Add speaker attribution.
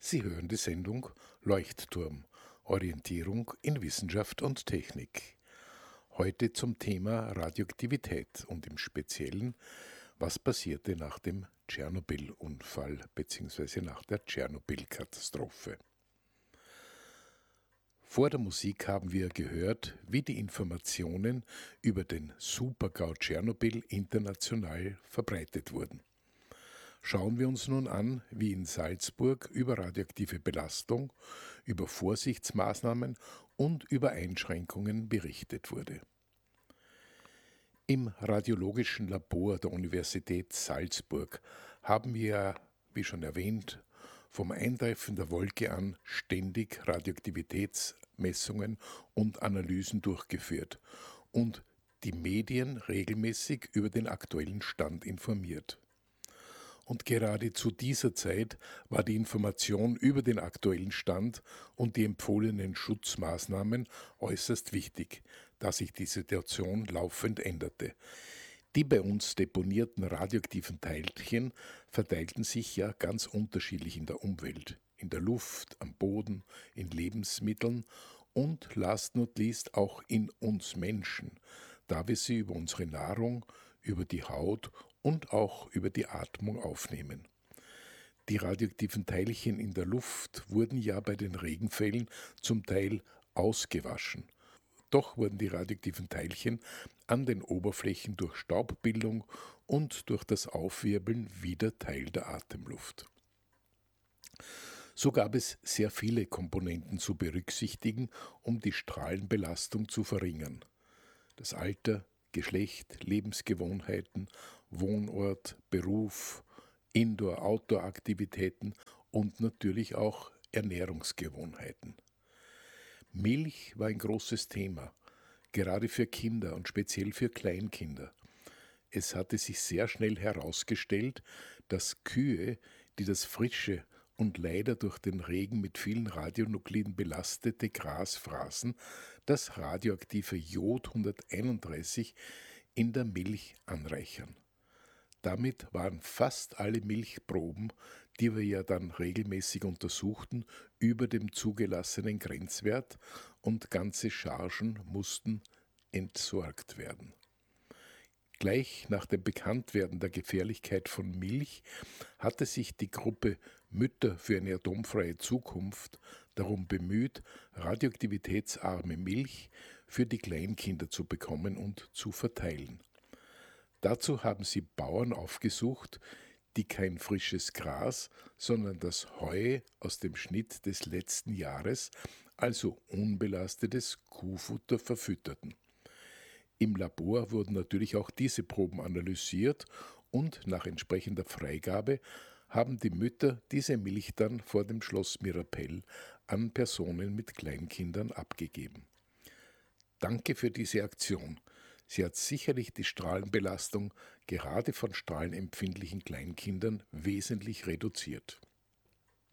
Speaker 1: Sie hören die Sendung Leuchtturm, Orientierung in Wissenschaft und Technik. Heute zum Thema Radioaktivität und im Speziellen, was passierte nach dem Tschernobyl-Unfall bzw. nach der Tschernobyl-Katastrophe. Vor der Musik haben wir gehört, wie die Informationen über den Super-GAU Tschernobyl international verbreitet wurden. Schauen wir uns nun an, wie in Salzburg über radioaktive Belastung, über Vorsichtsmaßnahmen und über Einschränkungen berichtet wurde. Im Radiologischen Labor der Universität Salzburg haben wir, wie schon erwähnt, vom Eintreffen der Wolke an ständig Radioaktivitätsmessungen und Analysen durchgeführt und die Medien regelmäßig über den aktuellen Stand informiert. Und gerade zu dieser Zeit war die Information über den aktuellen Stand und die empfohlenen Schutzmaßnahmen äußerst wichtig, da sich die Situation laufend änderte. Die bei uns deponierten radioaktiven Teilchen verteilten sich ja ganz unterschiedlich in der Umwelt, in der Luft, am Boden, in Lebensmitteln und last not least auch in uns Menschen, da wir sie über unsere Nahrung, über die Haut und auch über die Atmung aufnehmen. Die radioaktiven Teilchen in der Luft wurden ja bei den Regenfällen zum Teil ausgewaschen. Doch wurden die radioaktiven Teilchen an den Oberflächen durch Staubbildung und durch das Aufwirbeln wieder Teil der Atemluft. So gab es sehr viele Komponenten zu berücksichtigen, um die Strahlenbelastung zu verringern. Das Alter, Geschlecht, Lebensgewohnheiten, Wohnort, Beruf, Indoor-Outdoor-Aktivitäten und natürlich auch Ernährungsgewohnheiten. Milch war ein großes Thema, gerade für Kinder und speziell für Kleinkinder. Es hatte sich sehr schnell herausgestellt, dass Kühe, die das frische und leider durch den Regen mit vielen Radionukliden belastete Gras fraßen, das radioaktive Jod 131 in der Milch anreichern. Damit waren fast alle Milchproben, die wir ja dann regelmäßig untersuchten, über dem zugelassenen Grenzwert und ganze Chargen mussten entsorgt werden. Gleich nach dem Bekanntwerden der Gefährlichkeit von Milch hatte sich die Gruppe Mütter für eine atomfreie Zukunft darum bemüht, radioaktivitätsarme Milch für die Kleinkinder zu bekommen und zu verteilen. Dazu haben sie Bauern aufgesucht, die kein frisches Gras, sondern das Heu aus dem Schnitt des letzten Jahres, also unbelastetes Kuhfutter, verfütterten. Im Labor wurden natürlich auch diese Proben analysiert und nach entsprechender Freigabe haben die Mütter diese Milch dann vor dem Schloss Mirapell an Personen mit Kleinkindern abgegeben. Danke für diese Aktion. Sie hat sicherlich die Strahlenbelastung gerade von strahlenempfindlichen Kleinkindern wesentlich reduziert.